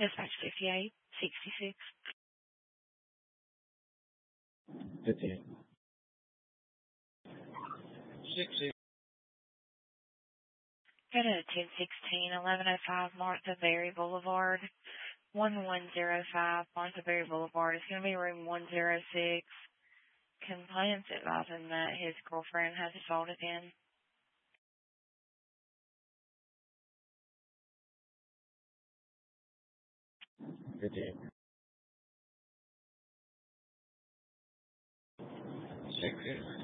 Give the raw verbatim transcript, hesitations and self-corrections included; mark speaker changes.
Speaker 1: Dispatch fifty-eight sixty-six.
Speaker 2: fifty-eight. sixty.
Speaker 1: Go to ten sixteen, eleven oh five Martha Berry Boulevard, one one zero five Martha Berry Boulevard. It's going to be room one oh six. Complaints advising that his girlfriend has assaulted him.
Speaker 2: fifty-eight. sixty.